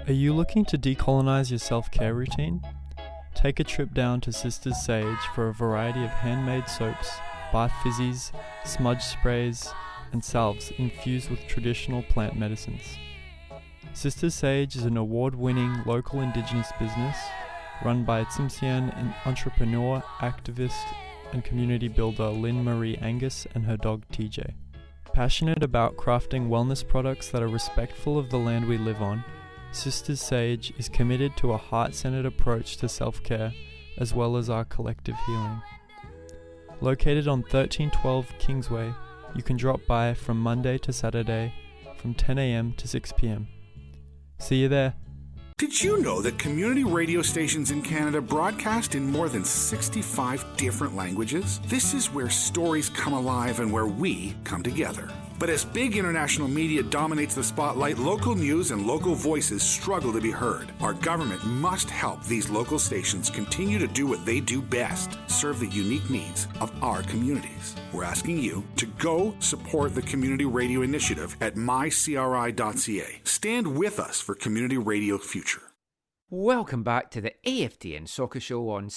Are you looking to decolonize your self-care routine? Take a trip down to Sisters Sage for a variety of handmade soaps, bath fizzies, smudge sprays, and salves infused with traditional plant medicines. Sisters Sage is an award-winning local Indigenous business run by Tsimshian entrepreneur, activist, and community builder Lynn Marie Angus and her dog TJ. Passionate about crafting wellness products that are respectful of the land we live on, Sisters Sage is committed to a heart-centered approach to self-care as well as our collective healing. Located on 1312 Kingsway, you can drop by from Monday to Saturday from 10 a.m. to 6 p.m. See you there. Did you know that community radio stations in Canada broadcast in more than 65 different languages? This is where stories come alive and where we come together. But as big international media dominates the spotlight, local news and local voices struggle to be heard. Our government must help these local stations continue to do what they do best, serve the unique needs of our communities. We're asking you to go support the Community Radio Initiative at mycri.ca. Stand with us for Community Radio Future. Welcome back to the AFTN Soccer Show on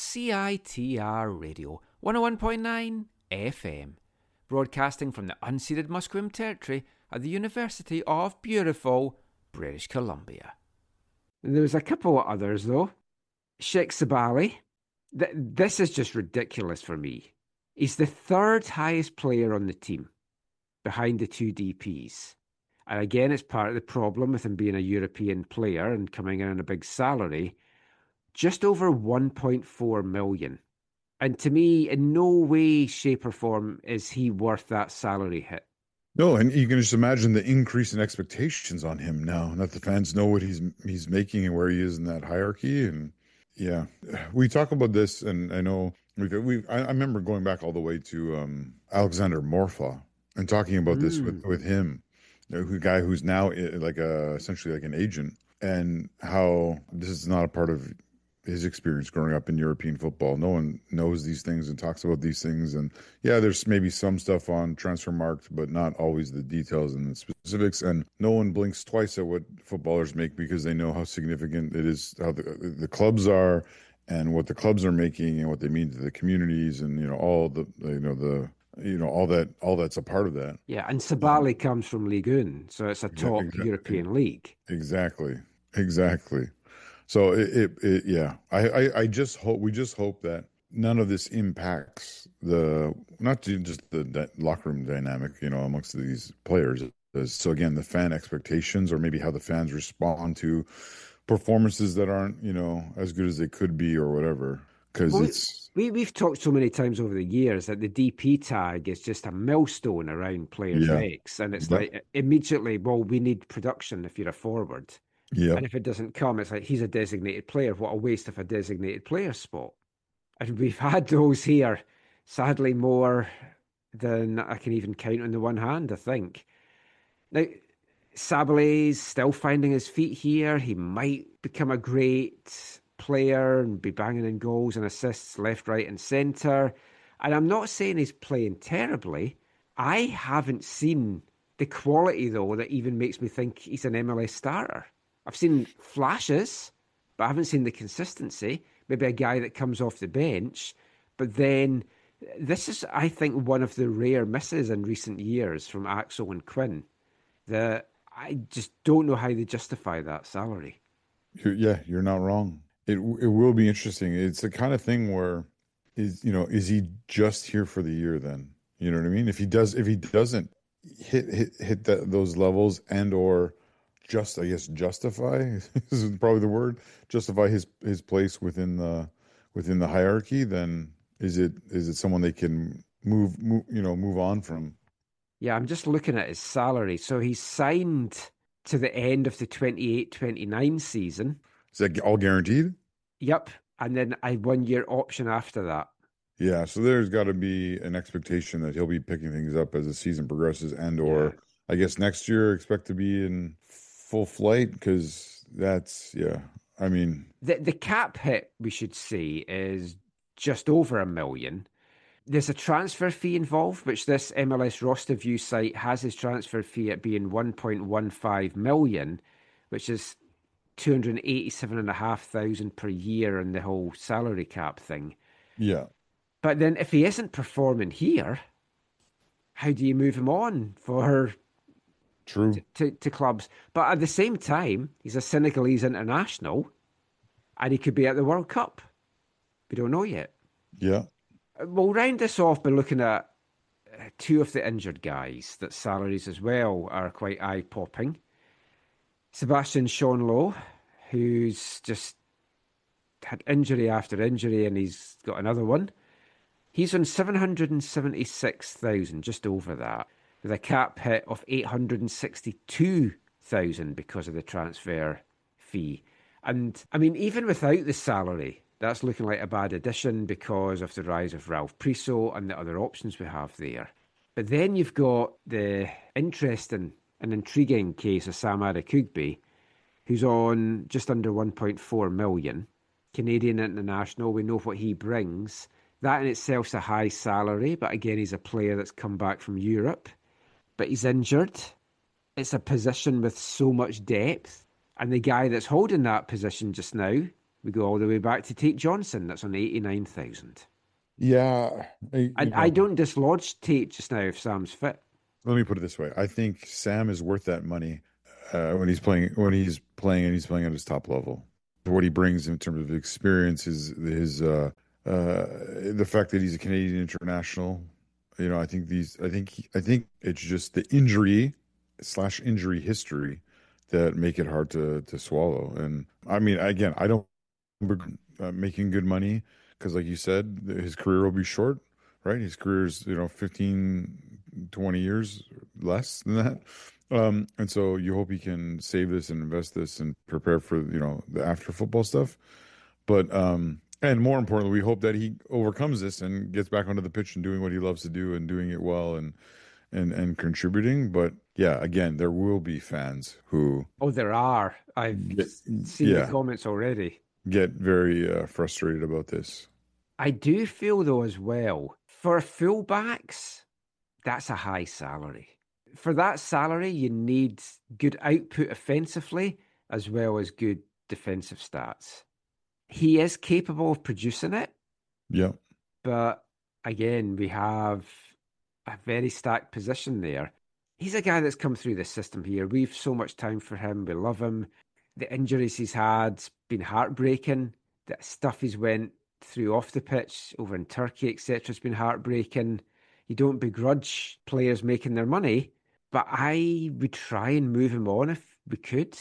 CITR Radio 101.9 FM. Broadcasting from the unceded Musqueam Territory at the University of beautiful British Columbia. There was a couple of others though. Sheikh Sabali. This is just ridiculous for me. He's the third highest player on the team, behind the two DPs. And again, it's part of the problem with him being a European player and coming in on a big salary. Just over 1.4 million. And to me, in no way, shape or form is he worth that salary hit. No, and you can just imagine the increase in expectations on him now that the fans know what he's making and where he is in that hierarchy. And yeah, we talk about this, and I know I remember going back all the way to Alexander Morfa and talking about this with him, a guy who's now essentially like an agent, and how this is not a part of his experience growing up in European football. No one knows these things and talks about these things. And yeah, there's maybe some stuff on Transfermarkt, but not always the details and the specifics. And no one blinks twice at what footballers make because they know how significant it is, how the clubs are and what the clubs are making and what they mean to the communities and, all that's a part of that. Yeah. And Sabali comes from Ligue 1, so it's a top European league. Exactly. So I just hope that none of this impacts not just the locker room dynamic, amongst these players. So again, the fan expectations or maybe how the fans respond to performances that aren't, as good as they could be or whatever. Because we've talked so many times over the years that the DP tag is just a millstone around players' necks, and it's like immediately, well, we need production if you're a forward. Yeah. And if it doesn't come, it's like, he's a designated player. What a waste of a designated player spot. And we've had those here, sadly, more than I can even count on the one hand, I think. Now, Sabali's still finding his feet here. He might become a great player and be banging in goals and assists left, right, and centre. And I'm not saying he's playing terribly. I haven't seen the quality, though, that even makes me think he's an MLS starter. I've seen flashes, but I haven't seen the consistency. Maybe a guy that comes off the bench. But then this is, I think, one of the rare misses in recent years from Axel and Quinn that I just don't know how they justify that salary. You're not wrong. It will be interesting. It's the kind of thing where is he just here for the year then? You know what I mean? If he doesn't hit those levels and or justify this is probably the word, justify his place within the hierarchy, then is it someone they can move on from? Yeah, I'm just looking at his salary. So he's signed to the end of the 28-29 season. Is that all guaranteed? Yep. And then a 1-year option after that. Yeah, so there's got to be an expectation that he'll be picking things up as the season progresses or I guess next year expect to be in full flight, because that's I mean, the cap hit, we should say, is just over $1 million. There's a transfer fee involved, which this MLS roster view site has his transfer fee at being 1.15 million, which is 287,500 per year in the whole salary cap thing. Yeah. But then if he isn't performing here, how do you move him on for True. to clubs? But at the same time, he's a Senegalese international and he could be at the World Cup. We don't know yet. Yeah. We'll round this off by looking at two of the injured guys that salaries as well are quite eye-popping. Sebastian Schonlau, who's just had injury after injury and he's got another one. He's on 776,000, just over that, with a cap hit of 862,000 because of the transfer fee. And I mean, even without the salary, that's looking like a bad addition because of the rise of Ralph Priso and the other options we have there. But then you've got the interesting and intriguing case of Sam Adekugbe, who's on just under 1.4 million. Canadian international, we know what he brings. That in itself's a high salary, but again, he's a player that's come back from Europe. But he's injured. It's a position with so much depth. And the guy that's holding that position just now, we go all the way back to Tate Johnson, that's on 89,000. Yeah. I don't dislodge Tate just now if Sam's fit. Let me put it this way. I think Sam is worth that money when he's playing and he's playing at his top level. What he brings in terms of experience, the fact that he's a Canadian international. You know, I think it's just the injury history that make it hard to swallow. And I mean, again, I don't remember making good money because, like you said, his career will be short, right? His career's 15, 20 years less than that. And so you hope he can save this and invest this and prepare for, the after football stuff. But, and more importantly, we hope that he overcomes this and gets back onto the pitch and doing what he loves to do and doing it well and contributing. But yeah, again, there will be fans who... Oh, there are. I've seen the comments already. Get very frustrated about this. I do feel, though, as well, for fullbacks, that's a high salary. For that salary, you need good output offensively as well as good defensive stats. He is capable of producing it. Yeah. But again, we have a very stacked position there. He's a guy that's come through the system here. We've so much time for him. We love him. The injuries he's had been heartbreaking. The stuff he's went through off the pitch over in Turkey, etc., has been heartbreaking. You don't begrudge players making their money, but I would try and move him on if we could.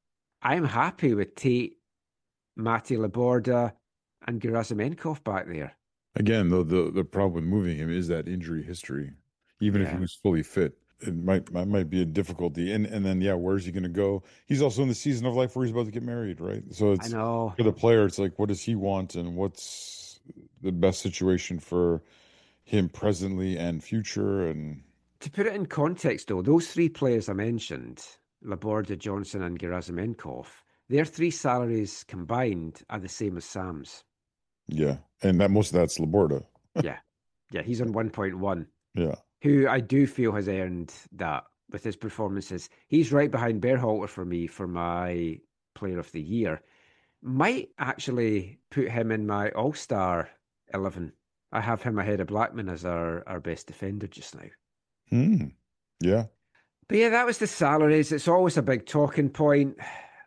I'm happy with Tate, Matej Laborda, and Gerasimenkov back there. Again, though, the problem with moving him is that injury history. Even if he was fully fit, it might be a difficulty. And then, where's he going to go? He's also in the season of life where he's about to get married, right? So it's, I know. For the player, it's like, what does he want and what's the best situation for him presently and future? And to put it in context, though, those three players I mentioned, Laborda, Johnson, and Gerasimenkov, their three salaries combined are the same as Sam's. Yeah, and most of that's Laborda. yeah, he's on 1.1. Yeah. Who I do feel has earned that with his performances. He's right behind Berhalter for me for my player of the year. Might actually put him in my all-star 11. I have him ahead of Blackman as our best defender just now. Yeah. But yeah, that was the salaries. It's always a big talking point.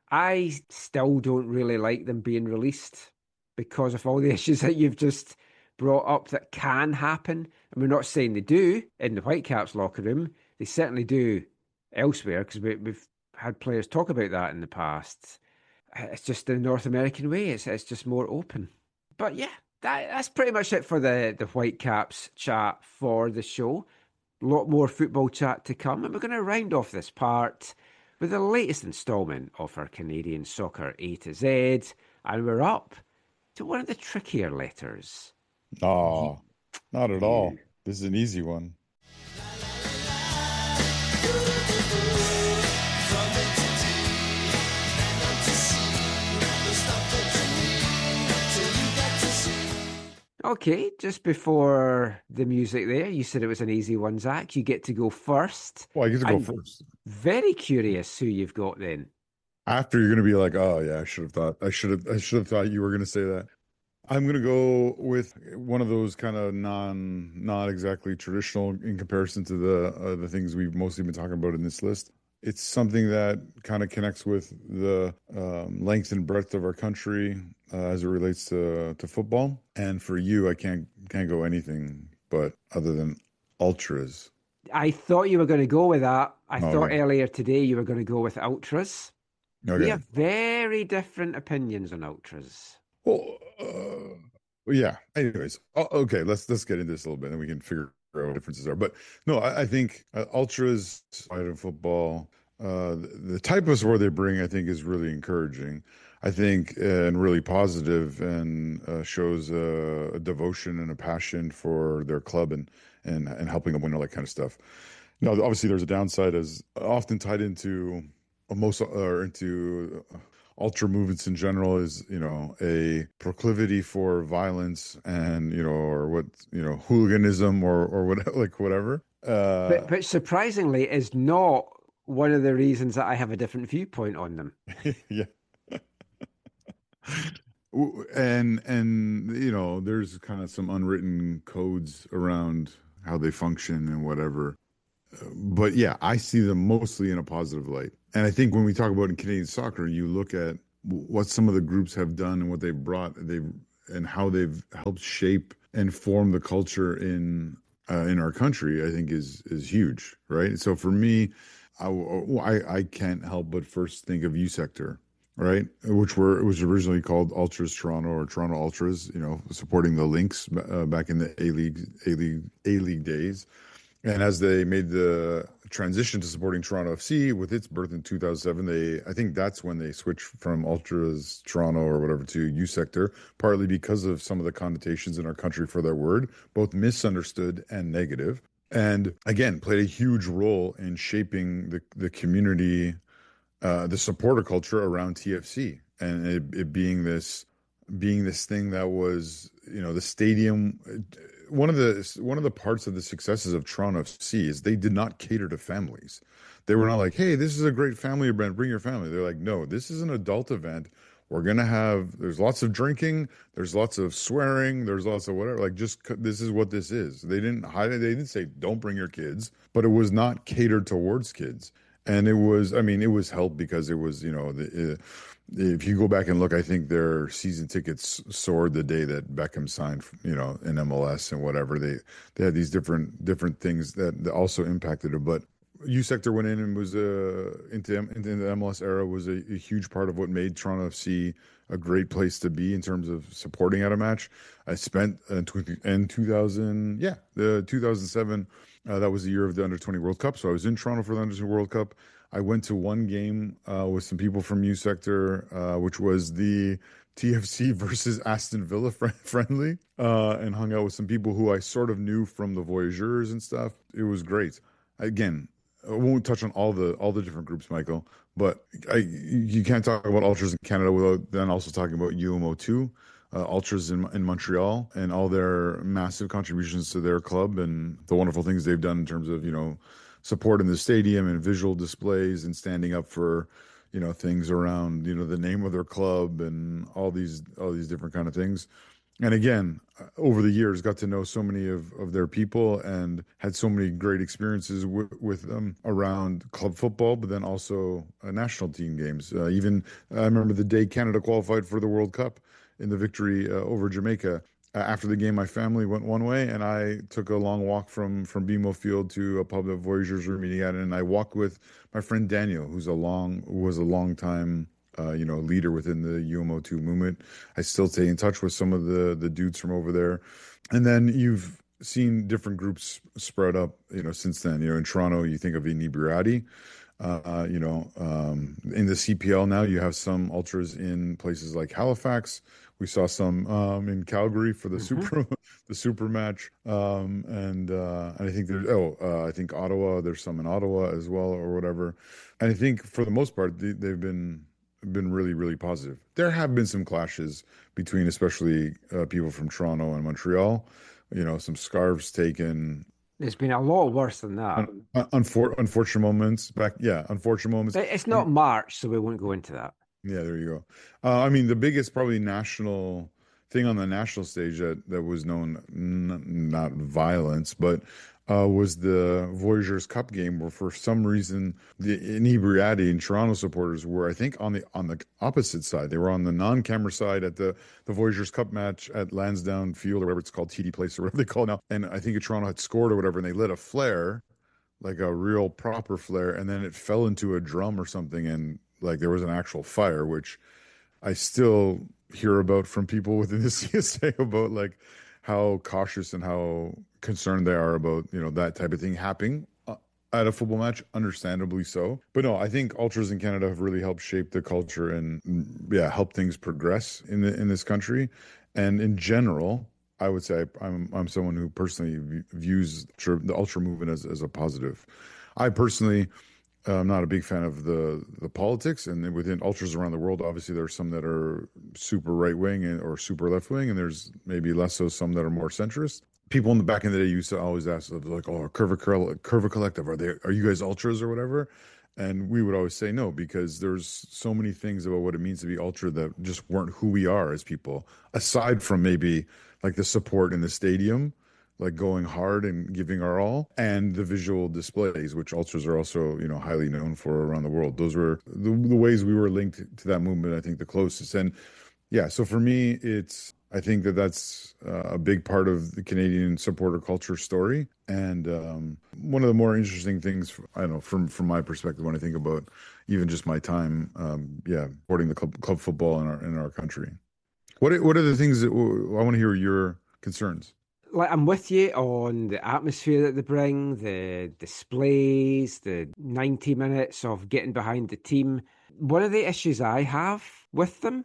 I still don't really like them being released because of all the issues that you've just brought up that can happen. And we're not saying they do in the Whitecaps locker room. They certainly do elsewhere because we've had players talk about that in the past. It's just the North American way. It's just more open. But yeah, that's pretty much it for the Whitecaps chat for the show. A lot more football chat to come. And we're going to round off this part with the latest instalment of our Canadian Soccer A to Z. And we're up to one of the trickier letters. Oh, not at all. This is an easy one. Okay, just before the music there, you said it was an easy one, Zach. You get to go first. Well, I get to go first. Very curious who you've got then. After you're going to be like, oh yeah, I should have thought you were going to say that. I'm going to go with one of those kind of not exactly traditional in comparison to the things we've mostly been talking about in this list. It's something that kind of connects with the length and breadth of our country as it relates to football. And for you, I can't go anything but other than ultras. I thought you were going to go with that. I thought Okay. earlier today you were going to go with ultras. We Okay. have very different opinions on ultras. Well, yeah. Anyways, okay. Let's get into this a little bit, and we can figure out what differences are. But no, I think ultras in football, the type of sport they bring, I think, is really encouraging. I think and really positive, and shows a devotion and a passion for their club and helping them win all that kind of stuff. Now, obviously, there's a downside, as often tied into most or into ultra movements in general is, a proclivity for violence and, or what, hooliganism or what, like whatever. But surprisingly is not one of the reasons that I have a different viewpoint on them. Yeah. And there's kind of some unwritten codes around how they function and whatever. But yeah, I see them mostly in a positive light. And I think when we talk about in Canadian soccer, you look at what some of the groups have done and what they've brought, and how they've helped shape and form the culture in our country, I think is huge, right? So for me, I can't help but first think of U Sector, right? Which was originally called Ultras Toronto or Toronto Ultras, supporting the Lynx back in the A League days. And as they made the transition to supporting Toronto FC with its birth in 2007, I think that's when they switched from Ultras Toronto or whatever to U Sector, partly because of some of the connotations in our country for that word, both misunderstood and negative. And again, played a huge role in shaping the community, the supporter culture around TFC, and it being this thing that was, the stadium. One of the parts of the successes of Toronto FC is they did not cater to families. They were not like, hey, this is a great family event, bring your family. They're like, no, this is an adult event. There's lots of drinking, there's lots of swearing, there's lots of whatever. Like, this is what this is. They didn't hide it. They didn't say don't bring your kids, but it was not catered towards kids. And it was helped because it was, if you go back and look, I think their season tickets soared the day that Beckham signed, in MLS and whatever. They had these different things that also impacted it. But U Sector went in and was into the MLS era, was a huge part of what made Toronto FC a great place to be in terms of supporting at a match. I spent in 2000, the 2007. That was the year of the Under-20 World Cup. So I was in Toronto for the Under-20 World Cup. I went to one game with some people from U Sector, which was the TFC versus Aston Villa friendly, and hung out with some people who I sort of knew from the Voyageurs and stuff. It was great. Again, I won't touch on all the different groups, Michael, but you can't talk about ultras in Canada without then also talking about UMO2. Ultras in Montreal, and all their massive contributions to their club and the wonderful things they've done in terms of, support in the stadium and visual displays and standing up for, things around, the name of their club and all these different kind of things. And again, over the years, got to know so many of their people and had so many great experiences with them around club football, but then also national team games. Even I remember the day Canada qualified for the World Cup in the victory over Jamaica. After the game, my family went one way, and I took a long walk from BMO Field to a pub that Voyageurs were meeting at, and I walked with my friend Daniel, who was a long time leader within the UMO2 movement. I still stay in touch with some of the dudes from over there. And then you've seen different groups spread up, since then. In Toronto, you think of Inebriati. In the CPL now, you have some ultras in places like Halifax. We saw some in Calgary for the super match, and I think I think Ottawa. There's some in Ottawa as well, or whatever. And I think for the most part, they've been really, really positive. There have been some clashes between, especially people from Toronto and Montreal. Some scarves taken, There's been a lot worse than that. Unfortunate moments back. Yeah, unfortunate moments. It's not March, so we won't go into that. Yeah, there you go. I mean, the biggest probably national thing on the national stage that was known, not violence, but was the Voyageurs Cup game, where for some reason the inebriati and Toronto supporters were, I think, on the opposite side. They were on the non-camera side at the Voyageurs Cup match at Lansdowne Field, or whatever it's called, TD Place, or whatever they call it now. And I think Toronto had scored or whatever, and they lit a flare, like a real proper flare, and then it fell into a drum or something, and like there was an actual fire, which I still hear about from people within the CSA about like how cautious and how concerned they are about, that type of thing happening at a football match, understandably so. But no, I think ultras in Canada have really helped shape the culture and help things progress in this country. And in general, I would say I'm someone who personally views the ultra movement as a positive. I personally I'm not a big fan of the politics, and within ultras around the world, obviously there are some that are super right wing or super left wing, and there's maybe less so some that are more centrist. People in the back in the day used to always ask, like, "Oh, Curva Collective, are you guys ultras or whatever?" And we would always say no, because there's so many things about what it means to be ultra that just weren't who we are as people, aside from maybe like the support in the stadium, like going hard and giving our all, and the visual displays, which ultras are also, highly known for around the world. Those were the ways we were linked to that movement, I think, the closest. And yeah, so for me, I think that's a big part of the Canadian supporter culture story. And one of the more interesting things, I don't know, from my perspective, when I think about even just my time, supporting the club football in our country. What are the things that I want to hear your concerns? Like, I'm with you on the atmosphere that they bring, the displays, the 90 minutes of getting behind the team. One of the issues I have with them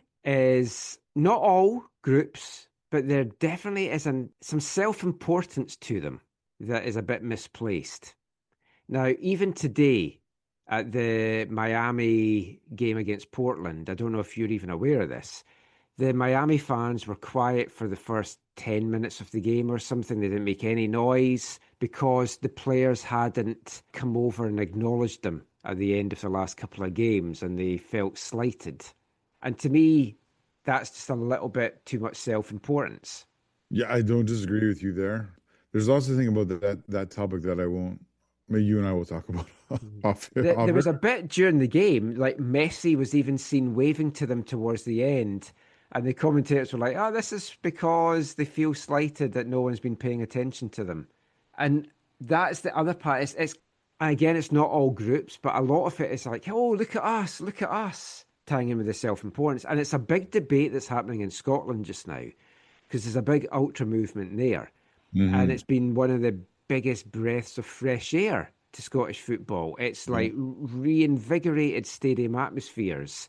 is not all groups, but there definitely is some self-importance to them that is a bit misplaced. Now, even today at the Miami game against Portland, I don't know if you're even aware of this, the Miami fans were quiet for the first 10 minutes of the game or something. They didn't make any noise because the players hadn't come over and acknowledged them at the end of the last couple of games, and they felt slighted. And to me, that's just a little bit too much self-importance. Yeah, I don't disagree with you there. There's also a thing about that topic that I won't, maybe you and I will talk about off There was a bit during the game, like Messi was even seen waving to them towards the end. And the commentators were like, "Oh, this is because they feel slighted that no one's been paying attention to them." And that's the other part. It's again, it's not all groups, but a lot of it is like, "Oh, look at us," tying in with the self-importance. And it's a big debate that's happening in Scotland just now, because there's a big ultra movement there. Mm-hmm. And it's been one of the biggest breaths of fresh air to Scottish football. It's like reinvigorated stadium atmospheres.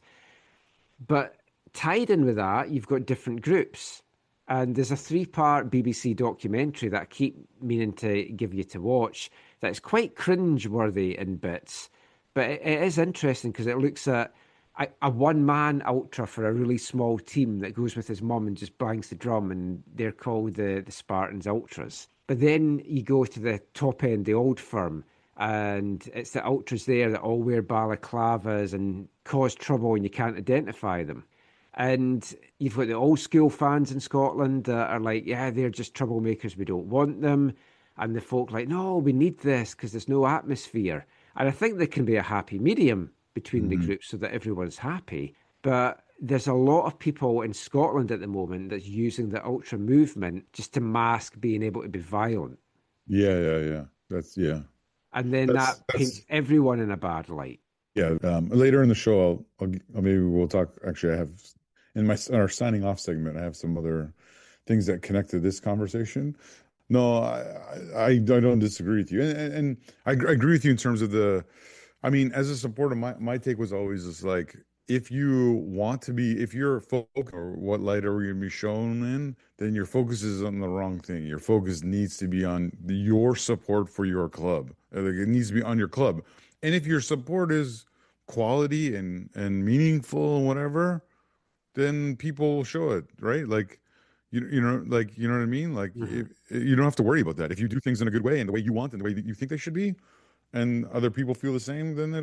But tied in with that, you've got different groups. And there's a 3-part BBC documentary that I keep meaning to give you to watch that's quite cringe-worthy in bits. But it is interesting because it looks at a one-man ultra for a really small team that goes with his mum and just bangs the drum, and they're called the Spartans Ultras. But then you go to the top end, the Old Firm, and it's the ultras there that all wear balaclavas and cause trouble and you can't identify them. And you've got the old school fans in Scotland that are like, yeah, they're just troublemakers, we don't want them. And the folk like, no, we need this because there's no atmosphere. And I think there can be a happy medium between the groups so that everyone's happy. But there's a lot of people in Scotland at the moment that's using the ultra movement just to mask being able to be violent. Yeah. And then that paints everyone in a bad light. Yeah. Later in the show, I'll maybe we'll talk. Actually, I have in our signing off segment, I have some other things that connect to this conversation. No, I don't disagree with you, and I agree with you in terms of as a supporter, my take was always just like, if you're focused on what light are we going to be shown in, then your focus is on the wrong thing. Your focus needs to be on your support for your club. Like, it needs to be on your club. And if your support is quality and meaningful and whatever, then people will show it, right? Like, You know, like, you know what I mean? Like, you don't have to worry about that. If you do things in a good way and the way you want and the way that you think they should be, and other people feel the same, then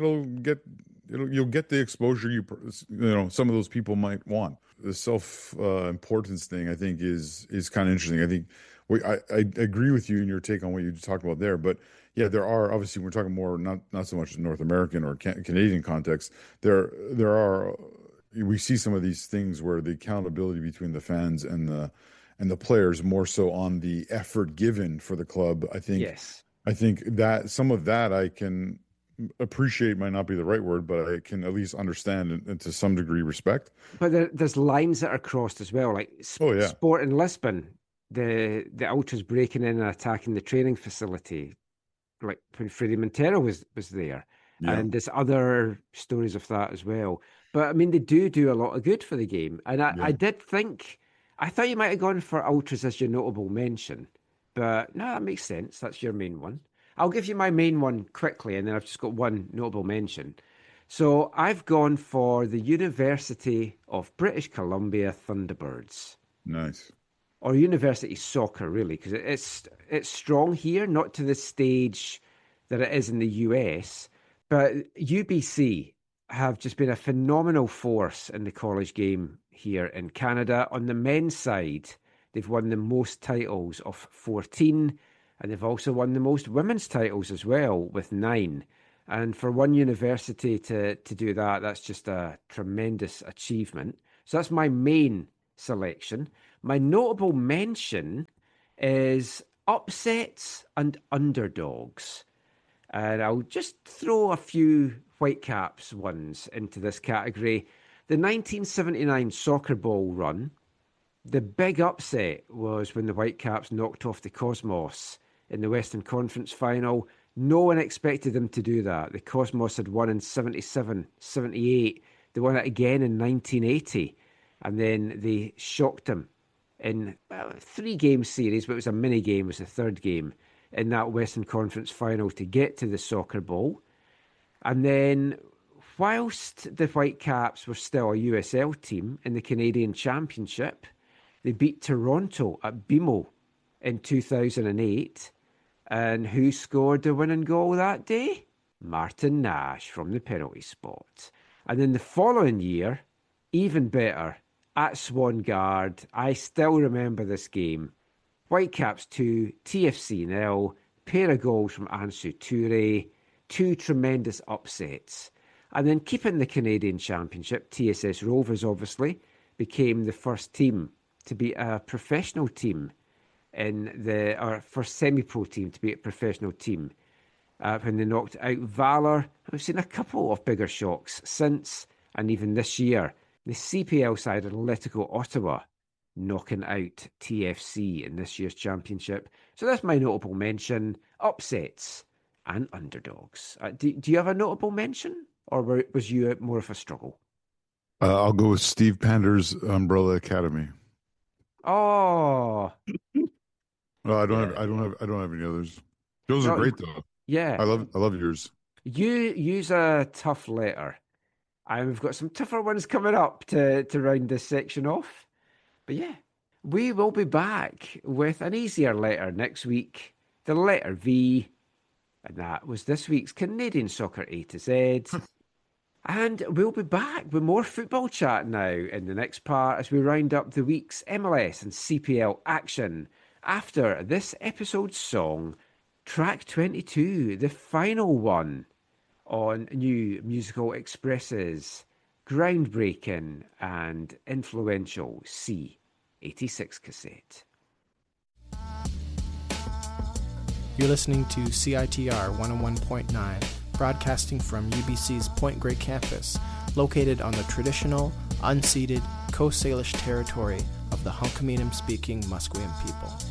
you'll get the exposure some of those people might want. The self importance thing, I think, is kind of interesting. I think I agree with you in your take on what you talked about there, but yeah, there are, obviously we're talking more not so much in North American or Canadian context. There are, we see some of these things where the accountability between the fans and the players more so on the effort given for the club. I think Yes. I think that some of that I can appreciate, might not be the right word, but I can at least understand and to some degree respect. But there's lines that are crossed as well, like Sport in Lisbon, the ultras breaking in and attacking the training facility, like when Freddie Montero was there. Yeah. And there's other stories of that as well. But I mean, they do a lot of good for the game. And I thought you might have gone for ultras as your notable mention. But no, that makes sense. That's your main one. I'll give you my main one quickly, and then I've just got one notable mention. So I've gone for the University of British Columbia Thunderbirds. Nice. Or university soccer, really, because it's strong here, not to the stage that it is in the US. But UBC have just been a phenomenal force in the college game here in Canada. On the men's side, they've won the most titles of 14, and they've also won the most women's titles as well with 9. And for one university to do that, that's just a tremendous achievement. So that's my main selection. My notable mention is upsets and underdogs. And I'll just throw a few Whitecaps ones into this category. The 1979 Soccer Bowl run, the big upset was when the Whitecaps knocked off the Cosmos in the Western Conference final. No one expected them to do that. The Cosmos had won in 77, 78. They won it again in 1980. And then they shocked them in a 3-game series, but it was a mini game, it was the third game in that Western Conference final to get to the Soccer Bowl. And then whilst the Whitecaps were still a USL team in the Canadian Championship, they beat Toronto at BMO in 2008. And who scored the winning goal that day? Martin Nash from the penalty spot. And then the following year, even better, at Swangard, I still remember this game. Whitecaps 2, TFC 0, pair of goals from Ansu Toure, 2 tremendous upsets. And then keeping the Canadian Championship, TSS Rovers obviously became the first team to be a professional team or first semi-pro team to be a professional team when they knocked out Valor. I've seen a couple of bigger shocks since, and even this year, the CPL side Atletico Ottawa knocking out TFC in this year's championship. So that's my notable mention, upsets and underdogs. Do you have a notable mention, or was you more of a struggle? I'll go with Steve Pander's Umbrella Academy. Oh, well, I don't have any others. Those are great though. Yeah, I love yours. You use a tough letter, and we've got some tougher ones coming up to round this section off. But yeah, we will be back with an easier letter next week. The letter V, and that was this week's Canadian Soccer A to Z. And we'll be back with more football chat now in the next part as we round up the week's MLS and CPL action after this episode's song, track 22, the final one on New Musical Express's groundbreaking and influential C86 cassette. You're listening to CITR 101.9, broadcasting from UBC's Point Grey campus, located on the traditional, unceded Coast Salish territory of the Hunkaminam-speaking Musqueam people.